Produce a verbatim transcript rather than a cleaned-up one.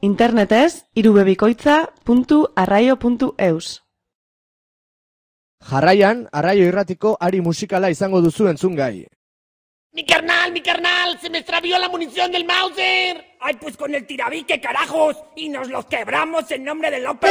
Internetez, irubebikoitza puntu arraio puntu eus. Jarraian, Arraio Irratiko ari musikala izango duzu entzungai. ¡Mi carnal, mi carnal! ¡Se me extravió la munición del Mauser! ¡Ay, pues con el tirabique, carajos! ¡Y nos los quebramos en nombre de López!